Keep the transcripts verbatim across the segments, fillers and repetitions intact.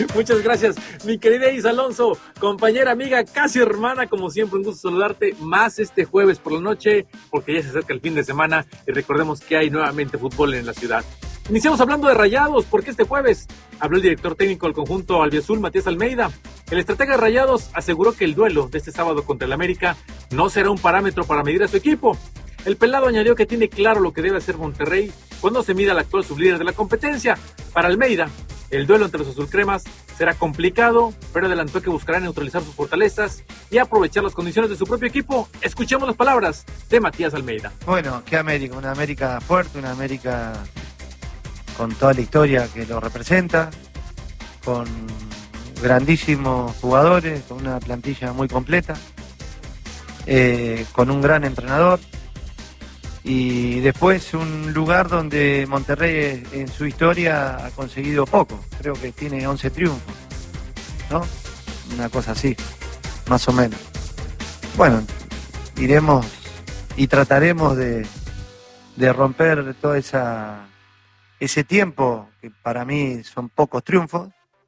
Muchas gracias, mi querida Isa Alonso, compañera, amiga, casi hermana, como siempre, un gusto saludarte más este jueves por la noche, porque ya se acerca el fin de semana y recordemos que hay nuevamente fútbol en la ciudad. Iniciamos hablando de Rayados, porque este jueves habló el director técnico del conjunto albiazul, Matías Almeida. El estratega de Rayados aseguró que el duelo de este sábado contra el América no será un parámetro para medir a su equipo. El pelado añadió que tiene claro lo que debe hacer Monterrey cuando se mida al actual sublíder de la competencia. Para Almeida, el duelo entre los azulcremas será complicado, pero adelantó que buscará neutralizar sus fortalezas y aprovechar las condiciones de su propio equipo. Escuchemos las palabras de Matías Almeida. Bueno, ¿qué América? Una América fuerte, una América con toda la historia que lo representa, con grandísimos jugadores, con una plantilla muy completa, eh, con un gran entrenador. Y después un lugar donde Monterrey en su historia ha conseguido poco, creo que tiene once triunfos, ¿no? Una cosa así, más o menos. Bueno, iremos y trataremos de, de romper todo esa, ese tiempo, que para mí son pocos triunfos.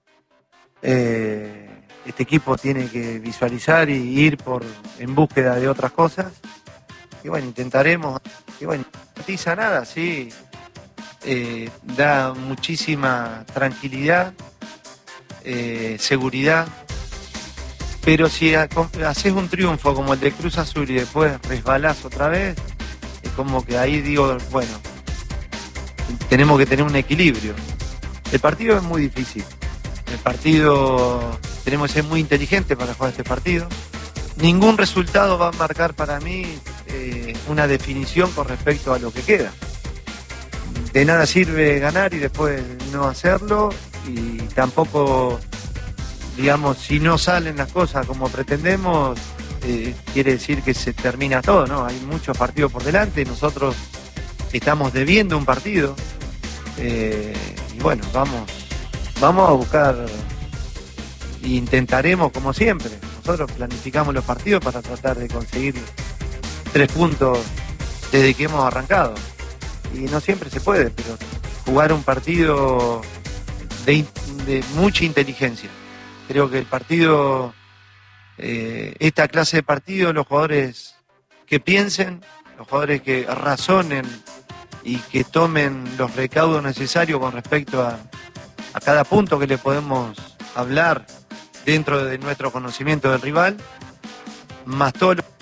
Eh, este equipo tiene que visualizar y ir por, en búsqueda de otras cosas. Y bueno, intentaremos, y bueno, no garantiza nada, sí, eh, da muchísima tranquilidad, eh, seguridad, pero si haces un triunfo como el de Cruz Azul y después resbalás otra vez, es como que ahí digo, bueno, tenemos que tener un equilibrio. El partido es muy difícil, el partido, tenemos que ser muy inteligentes para jugar este partido. Ningún resultado va a marcar para mí eh, una definición con respecto a lo que queda. De nada sirve ganar y después no hacerlo, y tampoco, digamos, si no salen las cosas como pretendemos, eh, quiere decir que se termina todo, ¿no? Hay muchos partidos por delante, nosotros estamos debiendo un partido, eh, y bueno, vamos, vamos a buscar e intentaremos como siempre. Nosotros planificamos los partidos para tratar de conseguir tres puntos desde que hemos arrancado. Y no siempre se puede, pero jugar un partido de, de mucha inteligencia. Creo que el partido, eh, esta clase de partido, los jugadores que piensen, los jugadores que razonen y que tomen los recaudos necesarios con respecto a, a cada punto que le podemos hablar dentro de nuestro conocimiento del rival, más todo lo...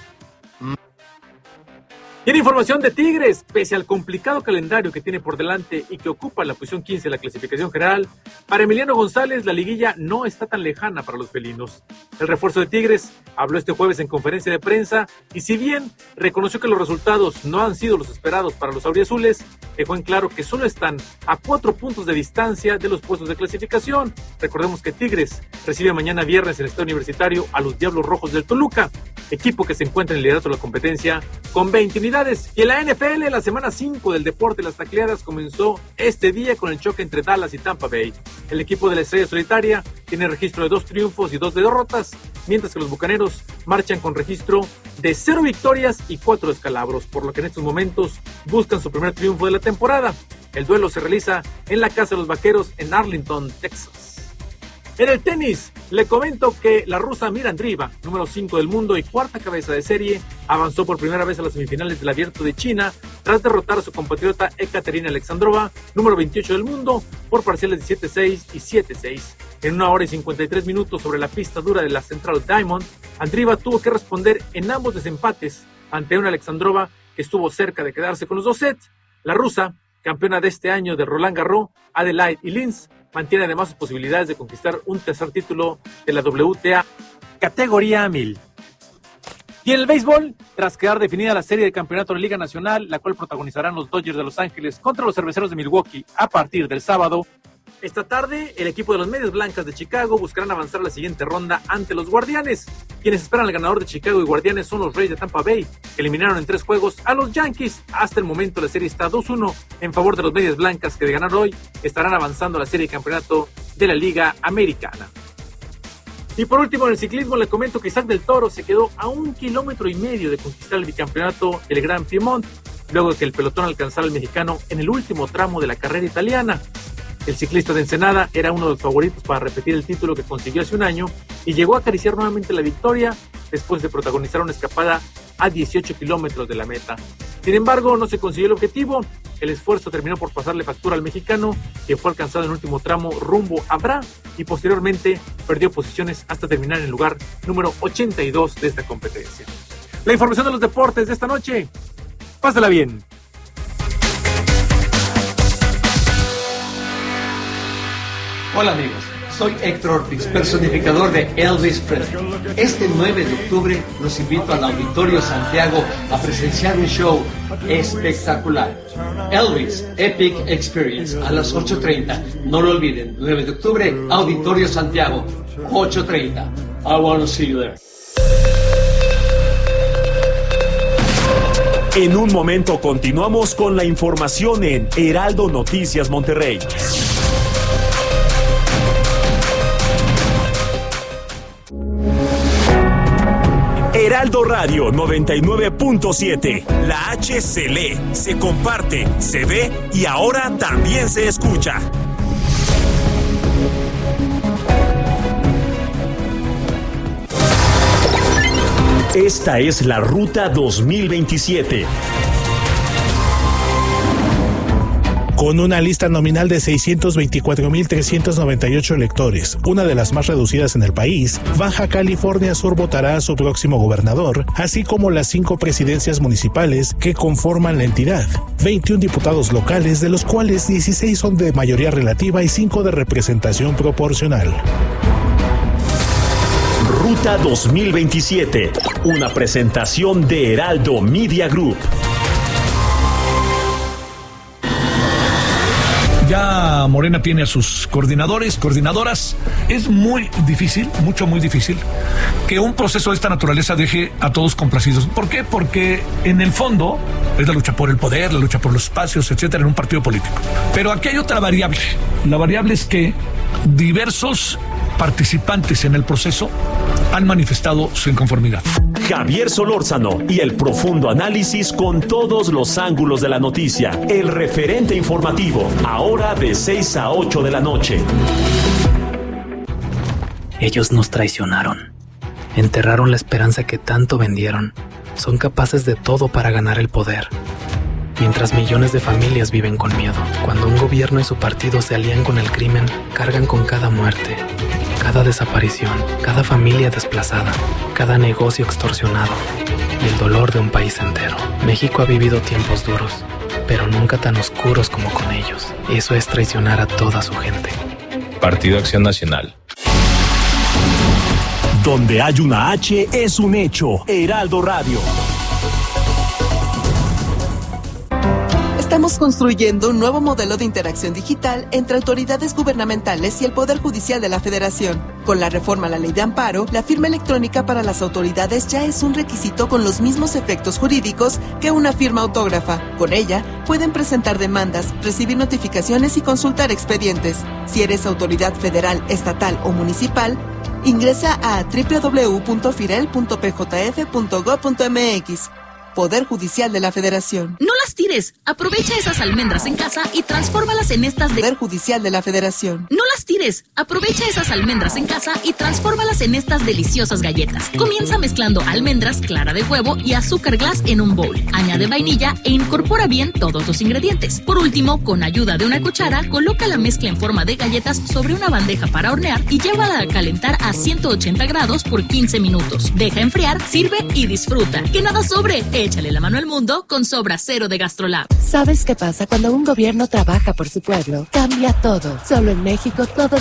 Tiene información de Tigres, pese al complicado calendario que tiene por delante y que ocupa la posición quince de la clasificación general, para Emiliano González la liguilla no está tan lejana para los felinos. El refuerzo de Tigres habló este jueves en conferencia de prensa y si bien reconoció que los resultados no han sido los esperados para los auriazules, dejó en claro que solo están a cuatro puntos de distancia de los puestos de clasificación. Recordemos que Tigres recibe mañana viernes en el Estadio Universitario a los Diablos Rojos del Toluca, equipo que se encuentra en el liderato de la competencia con veinte unidades. Y en la N F L, la semana cinco del deporte Las Tacleadas comenzó este día con el choque entre Dallas y Tampa Bay. El equipo de la Estrella Solitaria tiene registro de dos triunfos y dos derrotas, mientras que los Bucaneros marchan con registro de cero victorias y cuatro descalabros, por lo que en estos momentos buscan su primer triunfo de la temporada. El duelo se realiza en la casa de los Vaqueros en Arlington, Texas. En el tenis, le comento que la rusa Mira Andreeva, número cinco del mundo y cuarta cabeza de serie, avanzó por primera vez a las semifinales del Abierto de China tras derrotar a su compatriota Ekaterina Alexandrova, número veintiocho del mundo, por parciales de siete seis y siete seis. En una hora y cincuenta y tres minutos sobre la pista dura de la Central Diamond, Andreeva tuvo que responder en ambos desempates ante una Alexandrova que estuvo cerca de quedarse con los dos sets. La rusa, campeona de este año de Roland Garros, Adelaide y Linz, mantiene además sus posibilidades de conquistar un tercer título de la W T A categoría mil. Y en el béisbol, tras quedar definida la serie de campeonato de Liga Nacional, la cual protagonizarán los Dodgers de Los Ángeles contra los Cerveceros de Milwaukee a partir del sábado, esta tarde el equipo de los Medias Blancas de Chicago buscarán avanzar a la siguiente ronda ante los Guardianes. Quienes esperan al ganador de Chicago y Guardianes son los Reyes de Tampa Bay, que eliminaron en tres juegos a los Yankees. Hasta el momento la serie está dos uno en favor de los Medias Blancas, que de ganar hoy estarán avanzando a la serie de campeonato de la Liga Americana. Y por último, en el ciclismo le comento que Isaac del Toro se quedó a un kilómetro y medio de conquistar el bicampeonato del Gran Piemont, luego de que el pelotón alcanzara al mexicano en el último tramo de la carrera italiana. El ciclista de Ensenada era uno de los favoritos para repetir el título que consiguió hace un año y llegó a acariciar nuevamente la victoria después de protagonizar una escapada a dieciocho kilómetros de la meta. Sin embargo, no se consiguió el objetivo. El esfuerzo terminó por pasarle factura al mexicano, que fue alcanzado en el último tramo rumbo a Bra y posteriormente perdió posiciones hasta terminar en el lugar número ochenta y dos de esta competencia. La información de los deportes de esta noche. Pásala bien. Hola amigos, soy Héctor Ortiz, personificador de Elvis Presley. Este nueve de octubre los invito al Auditorio Santiago a presenciar un show espectacular. Elvis Epic Experience a las ocho treinta. No lo olviden, nueve de octubre, Auditorio Santiago, ocho treinta. I want to see you there. En un momento continuamos con la información en Heraldo Noticias Monterrey. Heraldo Radio noventa y nueve punto siete. La H se lee, se comparte, se ve y ahora también se escucha. Esta es la Ruta dos mil veintisiete. Con una lista nominal de seiscientos veinticuatro mil trescientos noventa y ocho electores, una de las más reducidas en el país, Baja California Sur votará a su próximo gobernador, así como las cinco presidencias municipales que conforman la entidad, veintiún diputados locales, de los cuales dieciséis son de mayoría relativa y cinco de representación proporcional. Ruta dos mil veintisiete, una presentación de Heraldo Media Group. Ya Morena tiene a sus coordinadores, coordinadoras. Es muy difícil, mucho, muy difícil, que un proceso de esta naturaleza deje a todos complacidos. ¿Por qué? Porque en el fondo es la lucha por el poder, la lucha por los espacios, etcétera, en un partido político. Pero aquí hay otra variable. La variable es que diversos participantes en el proceso han manifestado su inconformidad. Javier Solórzano y el profundo análisis con todos los ángulos de la noticia. El referente informativo, ahora de seis a ocho de la noche. Ellos nos traicionaron. Enterraron la esperanza que tanto vendieron. Son capaces de todo para ganar el poder. Mientras millones de familias viven con miedo. Cuando un gobierno y su partido se alían con el crimen, cargan con cada muerte, cada desaparición, cada familia desplazada, cada negocio extorsionado y el dolor de un país entero. México ha vivido tiempos duros, pero nunca tan oscuros como con ellos. Eso es traicionar a toda su gente. Partido Acción Nacional. Donde hay una H es un hecho. Heraldo Radio. Estamos construyendo un nuevo modelo de interacción digital entre autoridades gubernamentales y el Poder Judicial de la Federación. Con la reforma a la Ley de Amparo, la firma electrónica para las autoridades ya es un requisito con los mismos efectos jurídicos que una firma autógrafa. Con ella, pueden presentar demandas, recibir notificaciones y consultar expedientes. Si eres autoridad federal, estatal o municipal, ingresa a doble u doble u doble u punto firel punto p j f punto gob punto m x. Poder Judicial de la Federación. No las tires. Aprovecha esas almendras en casa y transfórmalas en estas de... Poder Judicial de la Federación. No las tires. Aprovecha esas almendras en casa y transfórmalas en estas deliciosas galletas. Comienza mezclando almendras, clara de huevo y azúcar glass en un bowl. Añade vainilla e incorpora bien todos los ingredientes. Por último, con ayuda de una cuchara, coloca la mezcla en forma de galletas sobre una bandeja para hornear y llévala a calentar a ciento ochenta grados por quince minutos. Deja enfriar, sirve y disfruta. Que nada sobre. Échale la mano al mundo con Sobra Cero de GastroLab. ¿Sabes qué pasa cuando un gobierno trabaja por su pueblo? Cambia todo. Solo en México todo